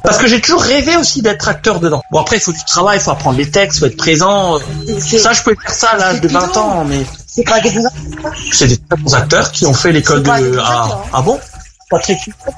Parce que j'ai toujours rêvé aussi d'être acteur dedans. Bon, après, il faut du travail, il faut apprendre les textes, il faut être présent. Ça, je peux faire ça à l'âge de 20 ans, mais... C'est pas des bons acteurs. C'est des très bons acteurs qui ont fait l'école de... Ah bon? Pas très